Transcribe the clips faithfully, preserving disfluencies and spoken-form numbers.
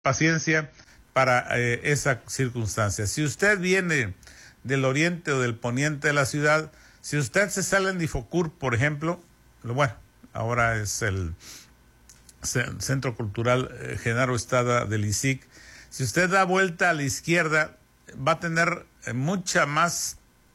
paciencia para eh, esa circunstancia. Si usted viene del oriente o del poniente de la ciudad, si usted se sale en Difocur, por ejemplo, bueno, ahora es el Centro Cultural eh, Genaro Estrada del I S I C, si usted da vuelta a la izquierda, va a tener eh, mucha más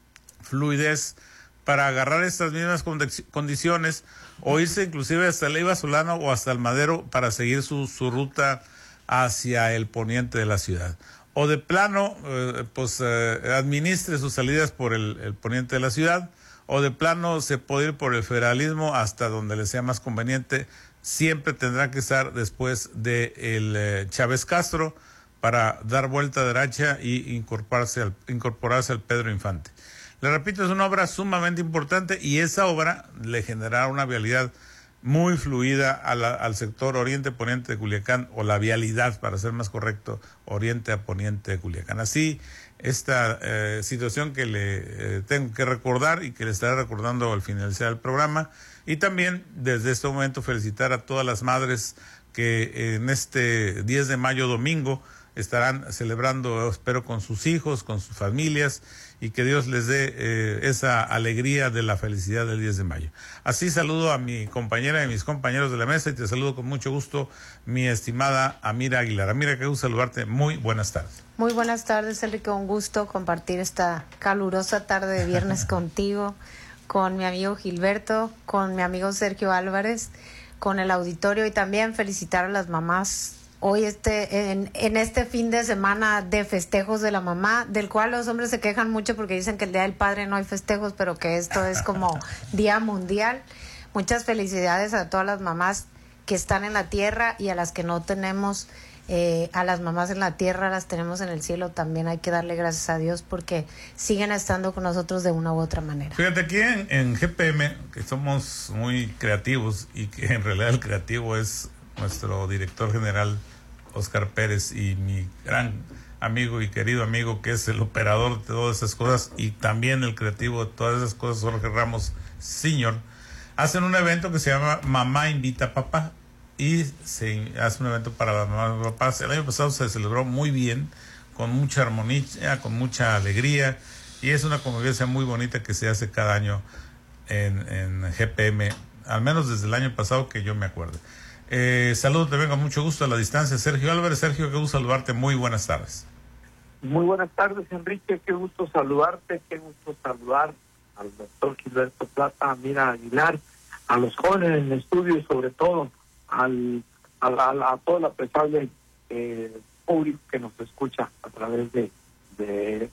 fluidez para agarrar estas mismas condiciones o irse inclusive hasta Leiva Solano o hasta el Madero para seguir su, su ruta hacia el poniente de la ciudad. O de plano, eh, pues eh, administre sus salidas por el, el poniente de la ciudad, o de plano se puede ir por el federalismo hasta donde le sea más conveniente. Siempre tendrá que estar después de el eh, Chávez Castro para dar vuelta derecha y incorporarse al, incorporarse al Pedro Infante. Le repito, es una obra sumamente importante y esa obra le generará una vialidad muy fluida a la, al sector oriente-poniente de Culiacán, o la vialidad, para ser más correcto, oriente a poniente de Culiacán. Así, esta eh, situación que le eh, tengo que recordar y que le estaré recordando al finalizar el programa, y también desde este momento felicitar a todas las madres que en este diez de mayo, domingo, estarán celebrando, espero, con sus hijos, con sus familias, y que Dios les dé eh, esa alegría de la felicidad del diez de mayo. Así saludo a mi compañera y a mis compañeros de la mesa, y te saludo con mucho gusto, mi estimada Amira Aguilar. Amira, qué gusto saludarte. Muy buenas tardes. Muy buenas tardes, Enrique. Un gusto compartir esta calurosa tarde de viernes contigo, con mi amigo Gilberto, con mi amigo Sergio Álvarez, con el auditorio, y también felicitar a las mamás hoy este en, en este fin de semana de festejos de la mamá, del cual los hombres se quejan mucho porque dicen que el Día del Padre no hay festejos, pero que esto es como Día Mundial. Muchas felicidades a todas las mamás que están en la tierra y a las que no tenemos. Eh, a las mamás en la tierra, las tenemos en el cielo. También hay que darle gracias a Dios porque siguen estando con nosotros de una u otra manera. Fíjate, aquí en, en G P M, que somos muy creativos, y que en realidad el creativo es nuestro director general Oscar Pérez, y mi gran amigo y querido amigo que es el operador de todas esas cosas, y también el creativo de todas esas cosas, Jorge Ramos Señor, hacen un evento que se llama Mamá Invita a Papá, y se hace un evento para las mamás y papás. El año pasado se celebró muy bien, con mucha armonía, con mucha alegría, y es una convivencia muy bonita que se hace cada año en, en G P M, al menos desde el año pasado que yo me acuerdo. Eh, saludo también con mucho gusto a la distancia, Sergio Álvarez. Sergio, qué gusto saludarte, muy buenas tardes. Muy buenas tardes, Enrique, qué gusto saludarte, qué gusto saludar al doctor Gilberto Plata, a Mira Aguilar, a los jóvenes en el estudio y sobre todo al, a, a, a todo el apreciable eh, público que nos escucha a través de, de,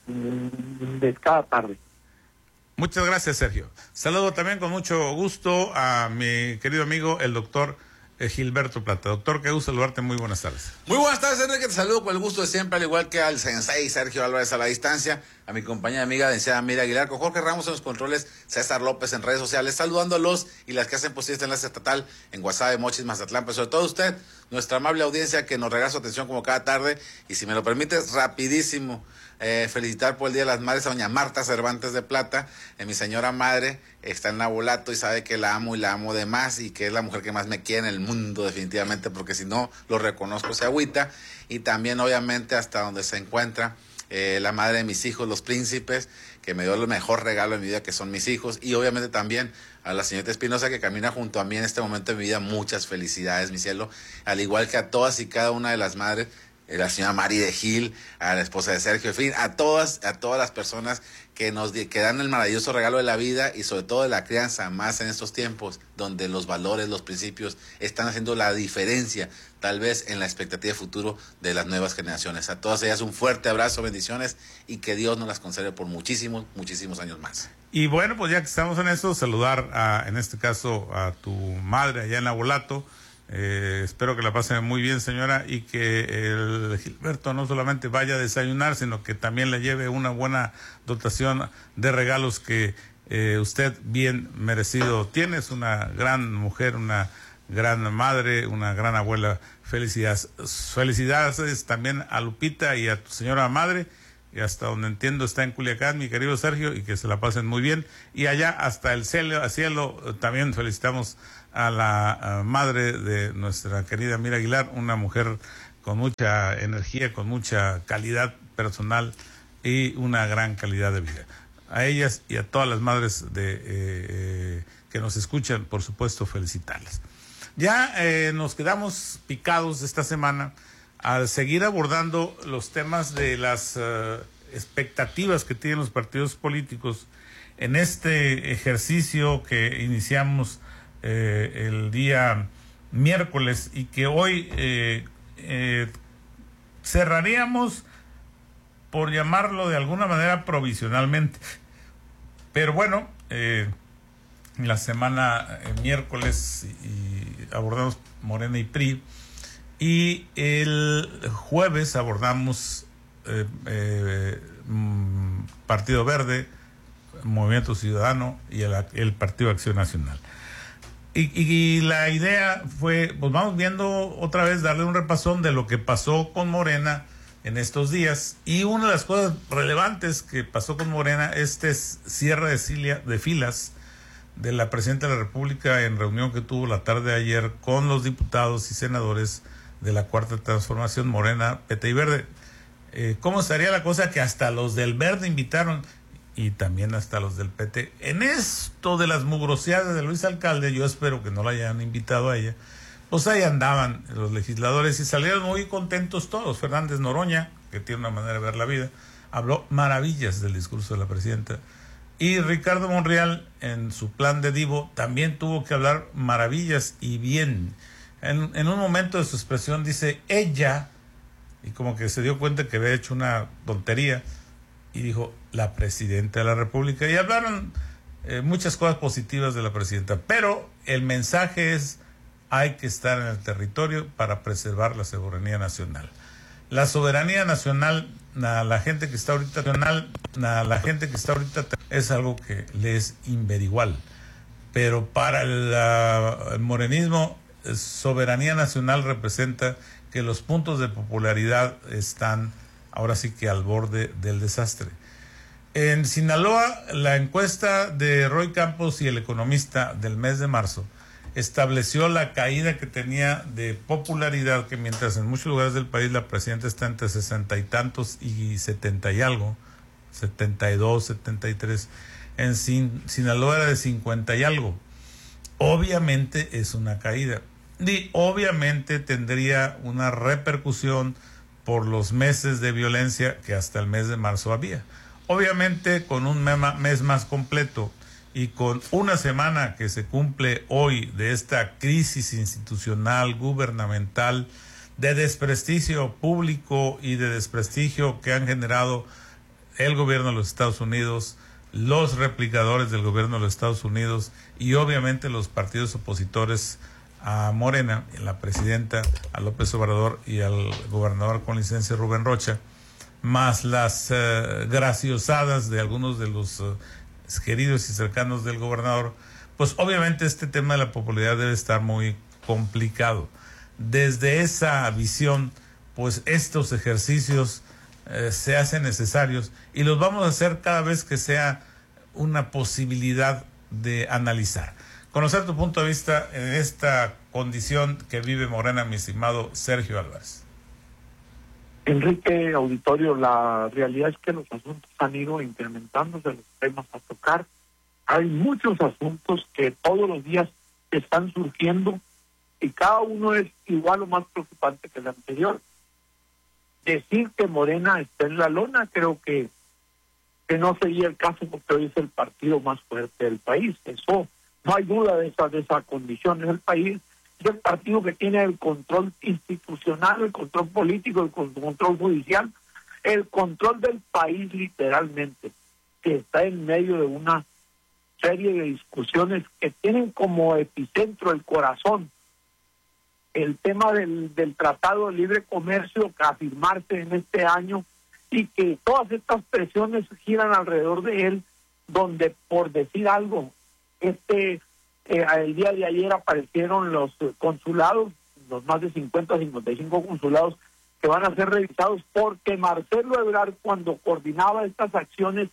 de cada tarde. Muchas gracias, Sergio. Saludo también con mucho gusto a mi querido amigo, el doctor Eh, Gilberto Plata. Doctor, qué gusto saludarte, muy buenas tardes. Muy buenas tardes, Enrique, te saludo con el gusto de siempre, al igual que al sensei Sergio Álvarez a la distancia, a mi compañera amiga licenciada Mira Aguilar, con Jorge Ramos en los controles, César López en redes sociales, saludándolos y las que hacen posible este enlace estatal en Guasave, Mochis, Mazatlán, pero sobre todo usted, nuestra amable audiencia que nos regala su atención como cada tarde. Y si me lo permites, rapidísimo, eh, felicitar por el Día de las Madres a doña Marta Cervantes de Plata, eh, mi señora madre, está en Nabolato y sabe que la amo y la amo de más, y que es la mujer que más me quiere en el mundo definitivamente, porque si no lo reconozco se agüita. Y también obviamente hasta donde se encuentra eh, la madre de mis hijos, los príncipes, que me dio el mejor regalo de mi vida, que son mis hijos, y obviamente también a la señorita Espinosa, que camina junto a mí en este momento de mi vida. Muchas felicidades, mi cielo, al igual que a todas y cada una de las madres, la señora Mari de Gil, a la esposa de Sergio, en fin, a todas, a todas las personas que nos que dan el maravilloso regalo de la vida y sobre todo de la crianza, más en estos tiempos donde los valores, los principios están haciendo la diferencia, tal vez en la expectativa de futuro de las nuevas generaciones. A todas ellas un fuerte abrazo, bendiciones, y que Dios nos las conserve por muchísimos, muchísimos años más. Y bueno, pues ya que estamos en eso, saludar a, en este caso, a tu madre allá en Nabolato. Eh, espero que la pasen muy bien, señora, y que el Gilberto no solamente vaya a desayunar, sino que también le lleve una buena dotación de regalos que eh, usted bien merecido tiene. Es una gran mujer, una gran madre, una gran abuela. Felicidades. Felicidades también a Lupita y a tu señora madre, y hasta donde entiendo está en Culiacán, mi querido Sergio, y que se la pasen muy bien. Y allá hasta el cielo, al cielo, también felicitamos a la a madre de nuestra querida Mira Aguilar, una mujer con mucha energía, con mucha calidad personal y una gran calidad de vida. A ellas y a todas las madres de eh, eh, que nos escuchan, por supuesto, felicitarles. Ya eh, nos quedamos picados esta semana al seguir abordando los temas de las uh, expectativas que tienen los partidos políticos en este ejercicio que iniciamos eh, el día miércoles y que hoy eh, eh, cerraríamos, por llamarlo de alguna manera, provisionalmente. Pero bueno, eh, la semana eh, miércoles y, y abordamos Morena y P R I, y el jueves abordamos eh, eh, Partido Verde, Movimiento Ciudadano y el, el Partido Acción Nacional. Y, y, y la idea fue, pues vamos viendo otra vez, darle un repasón de lo que pasó con Morena en estos días. Y una de las cosas relevantes que pasó con Morena, este es cierre de, cilia, de filas de la Presidenta de la República en reunión que tuvo la tarde de ayer con los diputados y senadores de la Cuarta Transformación, Morena, P T y Verde. Eh, ¿Cómo estaría la cosa que hasta los del Verde invitaron y también hasta los del P T? En esto de las mugroseadas de Luis Alcalde, yo espero que no la hayan invitado a ella, pues ahí andaban los legisladores y salieron muy contentos todos. Fernández Noroña, que tiene una manera de ver la vida, habló maravillas del discurso de la presidenta. Y Ricardo Monreal, en su plan de divo, también tuvo que hablar maravillas y bien. En, en un momento de su expresión dice ella, y como que se dio cuenta que había hecho una tontería, y dijo la Presidenta de la República, y hablaron eh, muchas cosas positivas de la Presidenta, pero el mensaje es: hay que estar en el territorio para preservar la soberanía nacional. La soberanía nacional, a la gente que está ahorita nacional, a la gente que está ahorita es algo que le es inverigual, pero para el, uh, el morenismo, soberanía nacional representa que los puntos de popularidad están ahora sí que al borde del desastre. En Sinaloa, la encuesta de Roy Campos y El Economista del mes de marzo estableció la caída que tenía de popularidad, que mientras en muchos lugares del país la presidenta está entre sesenta y tantos y setenta y algo, setenta y dos, setenta y tres, en Sin, Sinaloa era de cincuenta y algo. Obviamente es una caída. Y obviamente tendría una repercusión por los meses de violencia que hasta el mes de marzo había. Obviamente con un mes más completo y con una semana que se cumple hoy de esta crisis institucional, gubernamental, de desprestigio público y de desprestigio que han generado el gobierno de los Estados Unidos, los replicadores del gobierno de los Estados Unidos y obviamente los partidos opositores a Morena, la presidenta, a López Obrador y al gobernador con licencia Rubén Rocha, más las uh, graciosadas de algunos de los uh, queridos y cercanos del gobernador, pues obviamente este tema de la popularidad debe estar muy complicado. Desde esa visión, pues estos ejercicios eh, se hacen necesarios y los vamos a hacer cada vez que sea una posibilidad de analizar. Conocer tu punto de vista en esta condición que vive Morena, mi estimado Sergio Álvarez. Enrique, auditorio, la realidad es que los asuntos han ido incrementándose, los temas a tocar. Hay muchos asuntos que todos los días están surgiendo y cada uno es igual o más preocupante que el anterior. Decir que Morena está en la lona creo que, que no sería el caso, porque hoy es el partido más fuerte del país. Eso no hay duda de esa, de esa condición. Es el país, es el partido que tiene el control institucional, el control político, el control judicial, el control del país literalmente, que está en medio de una serie de discusiones que tienen como epicentro el corazón, el tema del, del Tratado de Libre Comercio que afirmarse en este año y que todas estas presiones giran alrededor de él, donde, por decir algo, este eh, el día de ayer aparecieron los consulados, los más de cincuenta, cincuenta y cinco consulados que van a ser revisados, porque Marcelo Ebrard, cuando coordinaba estas acciones,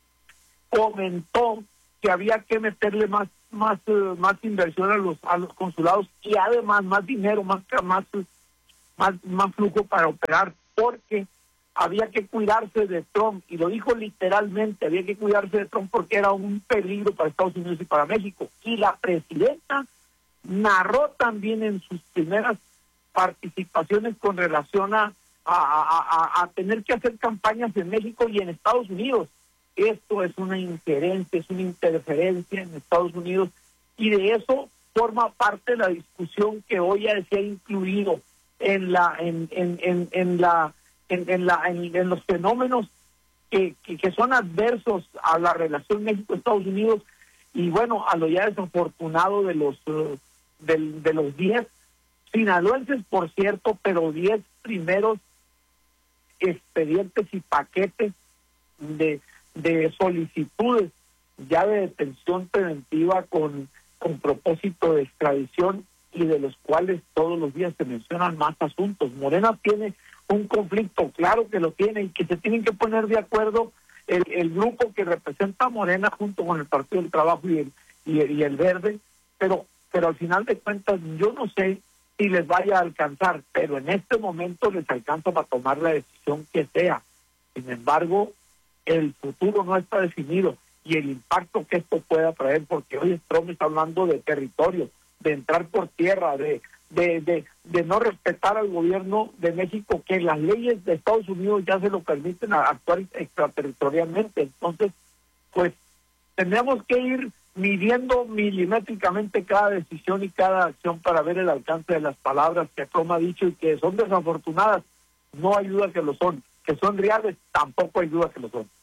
comentó que había que meterle más más uh, más inversión a los a los consulados y además más dinero, más más más, más flujo para operar, porque había que cuidarse de Trump, y lo dijo literalmente, había que cuidarse de Trump porque era un peligro para Estados Unidos y para México. Y la presidenta narró también en sus primeras participaciones con relación a, a, a, a tener que hacer campañas en México y en Estados Unidos. Esto es una injerencia, es una interferencia en Estados Unidos, y de eso forma parte de la discusión que hoy ya se ha incluido en la en en en, en la en, en la en, en los fenómenos que, que que son adversos a la relación México-Estados Unidos, y bueno, a lo ya desafortunado de los uh, del, de los diez sinaloenses, por cierto, pero diez primeros expedientes y paquetes de de solicitudes ya de detención preventiva con con propósito de extradición, y de los cuales todos los días se mencionan más asuntos. Morena tiene un conflicto, claro que lo tiene, y que se tienen que poner de acuerdo el, el grupo que representa a Morena junto con el Partido del Trabajo y el, y el, y el Verde, pero, pero al final de cuentas yo no sé si les vaya a alcanzar, pero en este momento les alcanza para tomar la decisión que sea. Sin embargo, el futuro no está definido, y el impacto que esto pueda traer, porque hoy Trump está hablando de territorio, de entrar por tierra, de, de, de, de no respetar al gobierno de México, que las leyes de Estados Unidos ya se lo permiten a actuar extraterritorialmente. Entonces, pues, tendríamos que ir midiendo milimétricamente cada decisión y cada acción para ver el alcance de las palabras que Trump ha dicho, y que son desafortunadas, no hay duda que lo son, que son reales, tampoco hay duda que lo son.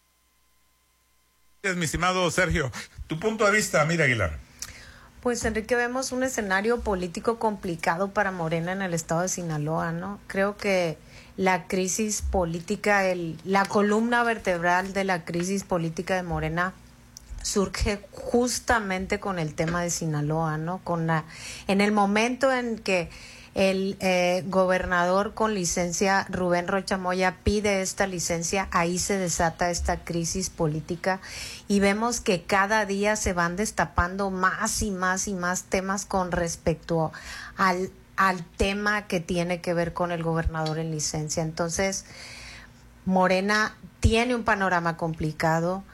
Mi estimado Sergio, tu punto de vista, Mira Aguilar. Pues Enrique, vemos un escenario político complicado para Morena en el estado de Sinaloa, ¿no? Creo que la crisis política, el, la columna vertebral de la crisis política de Morena surge justamente con el tema de Sinaloa, ¿no? Con la, en el momento en que el eh, gobernador con licencia, Rubén Rocha Moya, pide esta licencia, ahí se desata esta crisis política, y vemos que cada día se van destapando más y más y más temas con respecto al, al tema que tiene que ver con el gobernador en licencia. Entonces, Morena tiene un panorama complicado.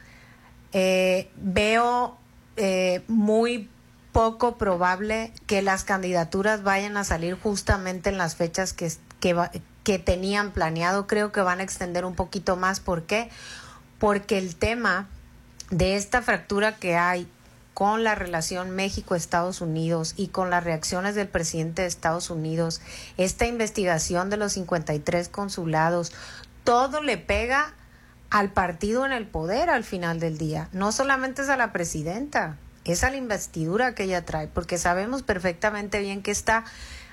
Eh, veo eh, muy poco probable que las candidaturas vayan a salir justamente en las fechas que, que, que tenían planeado. Creo que van a extender un poquito más. ¿Por qué? Porque el tema de esta fractura que hay con la relación México-Estados Unidos y con las reacciones del presidente de Estados Unidos, esta investigación de los cincuenta y tres consulados, todo le pega al partido en el poder al final del día. No solamente es a la presidenta, es a la investidura que ella trae, porque sabemos perfectamente bien que esta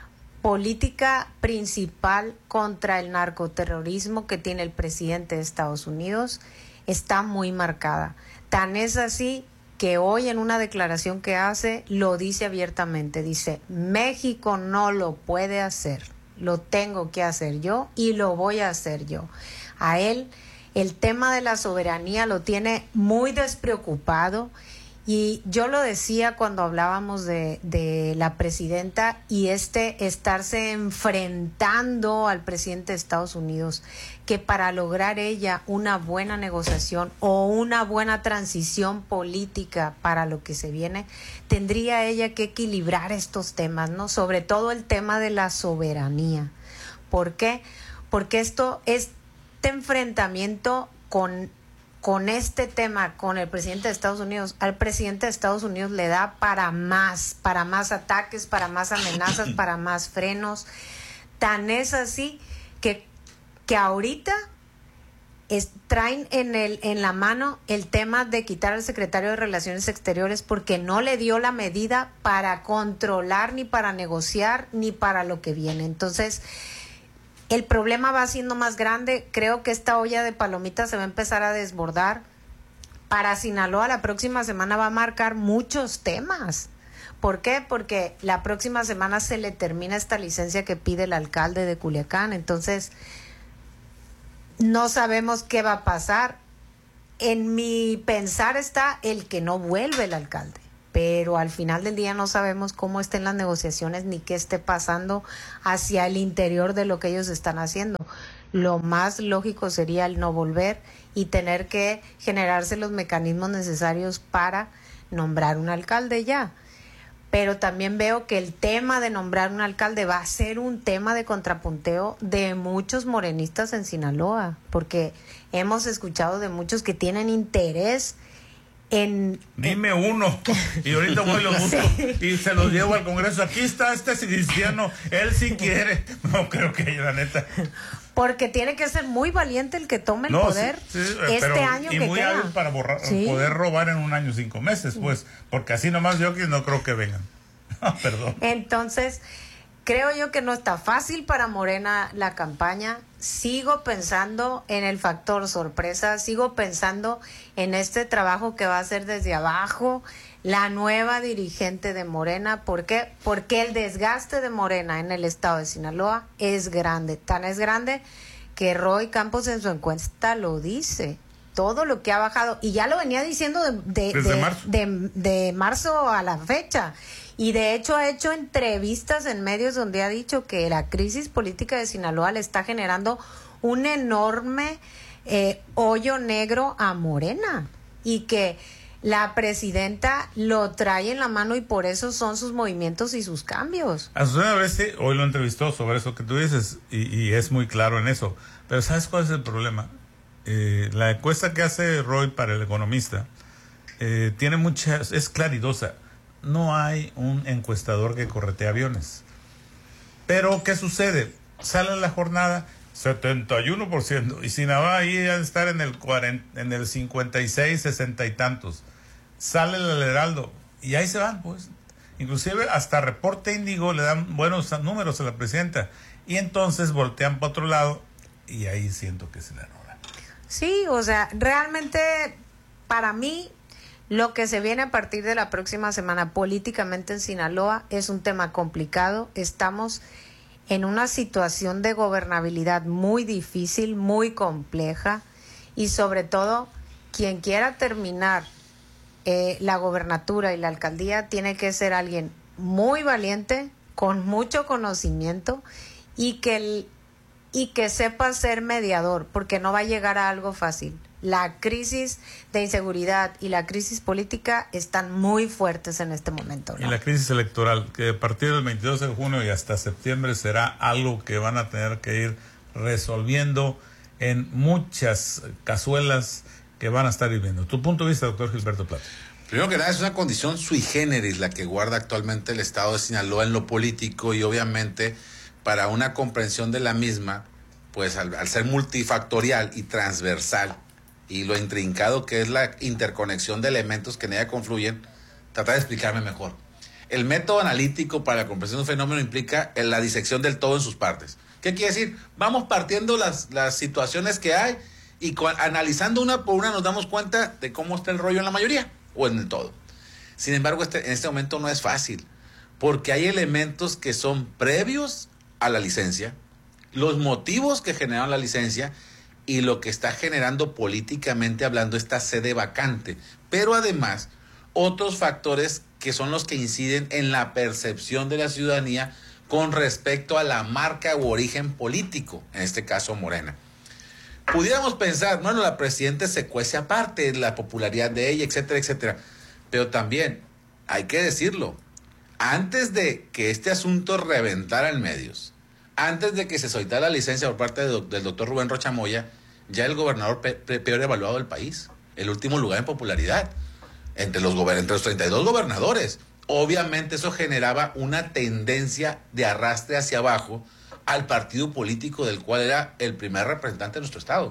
política principal contra el narcoterrorismo que tiene el presidente de Estados Unidos está muy marcada. Tan es así que hoy en una declaración que hace lo dice abiertamente, dice: México no lo puede hacer, lo tengo que hacer yo y lo voy a hacer yo. A él el tema de la soberanía lo tiene muy despreocupado. Y yo lo decía cuando hablábamos de, de la presidenta y este estarse enfrentando al presidente de Estados Unidos, que para lograr ella una buena negociación o una buena transición política para lo que se viene, tendría ella que equilibrar estos temas, ¿no? Sobre todo el tema de la soberanía. ¿Por qué? Porque esto, este enfrentamiento con con este tema, con el presidente de Estados Unidos, al presidente de Estados Unidos le da para más, para más ataques, para más amenazas, para más frenos. Tan es así que, que ahorita es, traen en, el, en la mano el tema de quitar al secretario de Relaciones Exteriores, porque no le dio la medida para controlar, ni para negociar, ni para lo que viene. Entonces, el problema va siendo más grande. Creo que esta olla de palomitas se va a empezar a desbordar. Para Sinaloa la próxima semana va a marcar muchos temas. ¿Por qué? Porque la próxima semana se le termina esta licencia que pide el alcalde de Culiacán. Entonces, no sabemos qué va a pasar. En mi pensar está el que no vuelve el alcalde. pero al final del día no sabemos cómo estén las negociaciones ni qué esté pasando hacia el interior de lo que ellos están haciendo. Lo más lógico sería el no volver y tener que generarse los mecanismos necesarios para nombrar un alcalde ya. Pero también veo que el tema de nombrar un alcalde va a ser un tema de contrapunteo de muchos morenistas en Sinaloa, porque hemos escuchado de muchos que tienen interés en... Dime uno, y ahorita voy y lo busco, sí, y se los llevo al Congreso. Aquí está este cristiano, él sí quiere. No creo que haya, la neta. Porque tiene que ser muy valiente el que tome el no, poder sí, sí, este pero, año y que muy queda. hábil para borrar, Sí. poder robar en un año cinco meses, pues, porque así nomás yo que no creo que vengan. Perdón. Entonces, creo yo que no está fácil para Morena la campaña. Sigo pensando en el factor sorpresa, sigo pensando en este trabajo que va a hacer desde abajo la nueva dirigente de Morena. ¿Por qué? Porque el desgaste de Morena en el estado de Sinaloa es grande. Tan es grande que Roy Campos en su encuesta lo dice. Todo lo que ha bajado, y ya lo venía diciendo de, de, Desde de, marzo. de, de marzo a la fecha. Y de hecho ha hecho entrevistas en medios donde ha dicho que la crisis política de Sinaloa le está generando un enorme eh, hoyo negro a Morena. Y que la presidenta lo trae en la mano y por eso son sus movimientos y sus cambios. A Susana Oreste hoy lo entrevistó sobre eso que tú dices y, y es muy claro en eso. Pero ¿sabes cuál es el problema? Eh, la encuesta que hace Roy para El Economista eh, tiene muchas, es claridosa. No hay un encuestador que corretea aviones. Pero ¿qué sucede? Sale la jornada setenta y uno por ciento y Sinaloa ahí a estar en el cuarenta, en el cincuenta y seis, sesenta y tantos. Sale el Heraldo y ahí se van, pues. Inclusive hasta Reporte Índigo le dan buenos números a la presidenta y entonces voltean para otro lado y ahí siento que se le anula. Sí, o sea, realmente para mí lo que se viene a partir de la próxima semana políticamente en Sinaloa es un tema complicado. Estamos en una situación de gobernabilidad muy difícil, muy compleja y sobre todo quien quiera terminar eh, la gobernatura y la alcaldía tiene que ser alguien muy valiente, con mucho conocimiento y que el, y que sepa ser mediador, porque no va a llegar a algo fácil. La crisis de inseguridad y la crisis política están muy fuertes en este momento, ¿no? Y la crisis electoral, que a partir del veintidós de junio y hasta septiembre será algo que van a tener que ir resolviendo en muchas cazuelas que van a estar viviendo. Tu punto de vista, doctor Gilberto Plata. Primero que nada, es una condición sui generis la que guarda actualmente el estado de Sinaloa en lo político y obviamente para una comprensión de la misma, pues al, al ser multifactorial y transversal, y lo intrincado que es la interconexión de elementos que en ella confluyen, tratar de explicarme mejor. El método analítico para la comprensión de un fenómeno implica la disección del todo en sus partes. ¿Qué quiere decir? Vamos partiendo las, las situaciones que hay y con, analizando una por una nos damos cuenta de cómo está el rollo en la mayoría o en el todo. Sin embargo, este, en este momento no es fácil, porque hay elementos que son previos a la licencia, los motivos que generaron la licencia y lo que está generando políticamente hablando esta sede vacante, pero además otros factores que son los que inciden en la percepción de la ciudadanía con respecto a la marca u origen político, en este caso Morena. Pudiéramos pensar, bueno, la presidenta se cuece aparte, la popularidad de ella, etcétera, etcétera, pero también hay que decirlo, antes de que este asunto reventara en medios, antes de que se soltara la licencia por parte de, del doctor Rubén Rocha Moya, ya el gobernador pe, pe, peor evaluado del país, el último lugar en popularidad, entre los, entre los treinta y dos gobernadores. Obviamente eso generaba una tendencia de arrastre hacia abajo al partido político del cual era el primer representante de nuestro estado.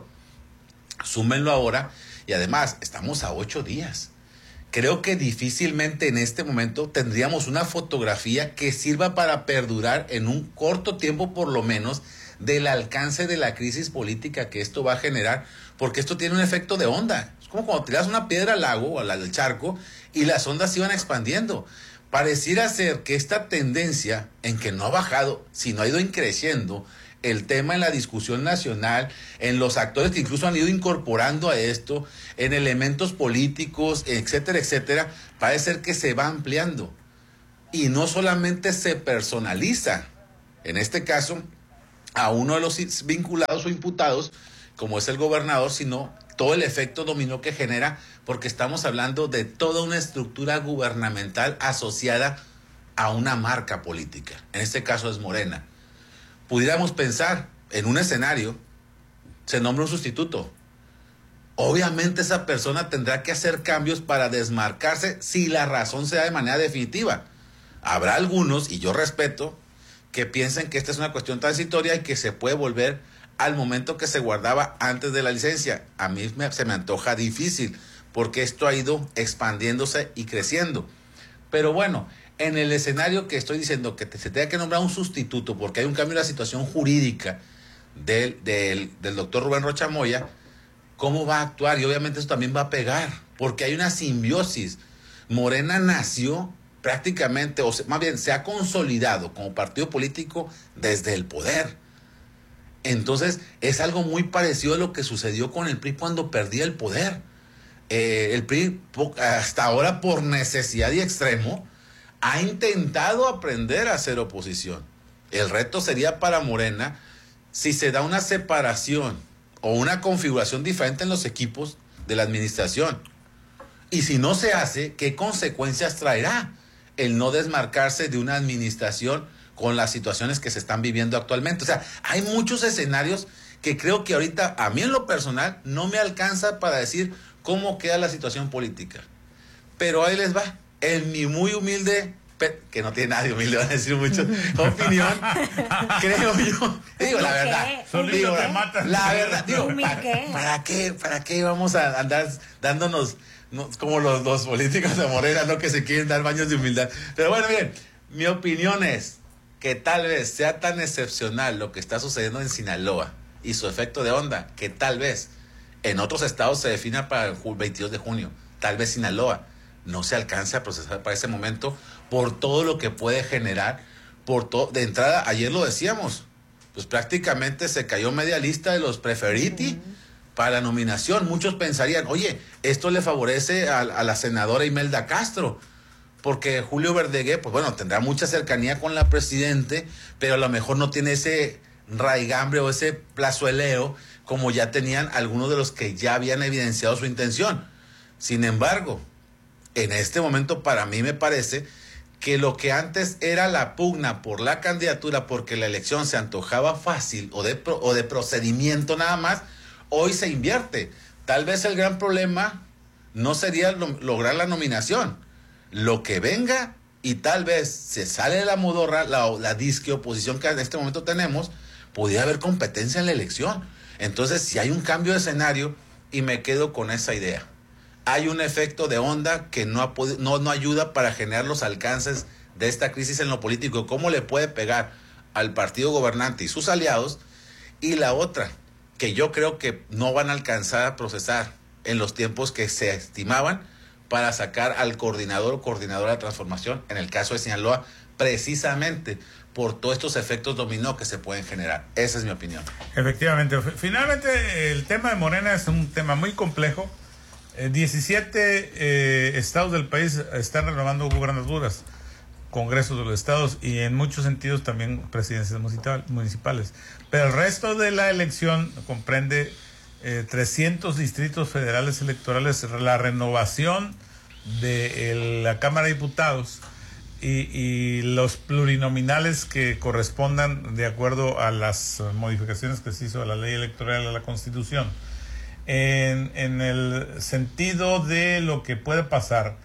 Súmenlo ahora y además estamos a ocho días. Creo que difícilmente en este momento tendríamos una fotografía que sirva para perdurar en un corto tiempo por lo menos del alcance de la crisis política que esto va a generar, porque esto tiene un efecto de onda. Es como cuando tiras una piedra al lago o al charco y las ondas se iban expandiendo. Pareciera ser que esta tendencia en que no ha bajado, sino ha ido creciendo el tema en la discusión nacional, en los actores que incluso han ido incorporando a esto, en elementos políticos, etcétera, etcétera, parece ser que se va ampliando. Y no solamente se personaliza, en este caso, a uno de los vinculados o imputados, como es el gobernador, sino todo el efecto dominó que genera, porque estamos hablando de toda una estructura gubernamental asociada a una marca política. En este caso es Morena. Pudiéramos pensar en un escenario, se nombra un sustituto. Obviamente esa persona tendrá que hacer cambios para desmarcarse si la razón se da de manera definitiva. Habrá algunos, y yo respeto, que piensen que esta es una cuestión transitoria y que se puede volver al momento que se guardaba antes de la licencia. A mí me, se me antoja difícil, porque esto ha ido expandiéndose y creciendo. Pero bueno, en el escenario que estoy diciendo que te, se tenga que nombrar un sustituto porque hay un cambio en la situación jurídica del, del, del doctor Rubén Rocha Moya, ¿cómo va a actuar? Y obviamente eso también va a pegar, porque hay una simbiosis. Morena nació prácticamente, o sea, más bien se ha consolidado como partido político desde el poder. Entonces es algo muy parecido a lo que sucedió con el P R I cuando perdía el poder. Eh, el P R I hasta ahora, por necesidad y extremo, ha intentado aprender a hacer oposición. El reto sería para Morena si se da una separación o una configuración diferente en los equipos de la administración. Y si no se hace, ¿qué consecuencias traerá el no desmarcarse de una administración con las situaciones que se están viviendo actualmente? O sea, hay muchos escenarios que creo que ahorita, a mí en lo personal, no me alcanza para decir cómo queda la situación política. Pero ahí les va. En mi muy humilde, que no tiene nadie humilde, van a decir mucho, opinión, creo yo, digo la verdad, digo, la verdad, digo, ¿para, ¿para qué, para qué vamos a andar dándonos, no, como los, los políticos de Morena, no, que se quieren dar baños de humildad? Pero bueno, miren, mi opinión es que tal vez sea tan excepcional lo que está sucediendo en Sinaloa y su efecto de onda, que tal vez en otros estados se defina para el veintidós de junio, tal vez Sinaloa no se alcance a procesar para ese momento por todo lo que puede generar, por todo. De entrada, ayer lo decíamos, pues prácticamente se cayó media lista de los preferiti uh-huh. para la nominación. Muchos pensarían, oye, esto le favorece a, a la senadora Imelda Castro, porque Julio Verdeguer, pues bueno, tendrá mucha cercanía con la presidente, pero a lo mejor no tiene ese raigambre o ese plazueleo como ya tenían algunos de los que ya habían evidenciado su intención. Sin embargo, en este momento para mí me parece que lo que antes era la pugna por la candidatura porque la elección se antojaba fácil o de, o de procedimiento nada más, hoy se invierte. Tal vez el gran problema no sería lo, lograr la nominación. Lo que venga y tal vez se sale de la modorra, la, la disque oposición que en este momento tenemos, podría haber competencia en la elección. Entonces, si hay un cambio de escenario, y me quedo con esa idea, hay un efecto de onda que no, ha podido, no, no ayuda para generar los alcances de esta crisis en lo político. ¿Cómo le puede pegar al partido gobernante y sus aliados? Y la otra, que yo creo que no van a alcanzar a procesar en los tiempos que se estimaban para sacar al coordinador o coordinadora de transformación, en el caso de Sinaloa, precisamente por todos estos efectos dominó que se pueden generar. Esa es mi opinión. Efectivamente. Finalmente, el tema de Morena es un tema muy complejo. Eh, diecisiete eh, estados del país están renovando gubernaturas, congresos de los estados y en muchos sentidos también presidencias municipales. Pero el resto de la elección comprende eh, trescientos distritos federales electorales, la renovación de el, la Cámara de Diputados y, y los plurinominales que correspondan de acuerdo a las modificaciones que se hizo a la ley electoral, a la Constitución. En, en el sentido de lo que puede pasar,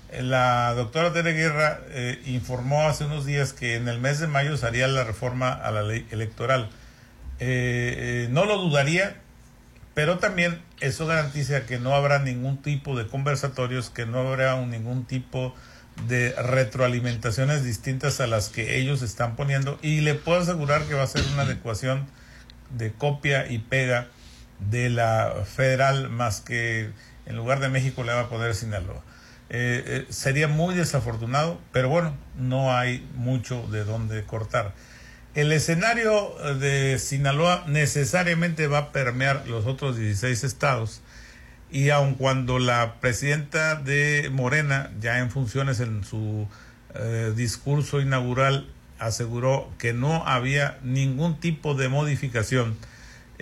la doctora Tere Guerra eh, informó hace unos días que en el mes de mayo se haría la reforma a la ley electoral. Eh, eh, no lo dudaría, pero también eso garantiza que no habrá ningún tipo de conversatorios, que no habrá un, ningún tipo de retroalimentaciones distintas a las que ellos están poniendo, y le puedo asegurar que va a ser una adecuación de copia y pega de la federal, más que en lugar de México le va a poner Sinaloa. Eh, eh, sería muy desafortunado, pero bueno, no hay mucho de dónde cortar. el escenario de Sinaloa necesariamente va a permear los otros dieciséis estados, y aun cuando la presidenta de Morena, ya en funciones en su eh, discurso inaugural, aseguró que no había ningún tipo de modificación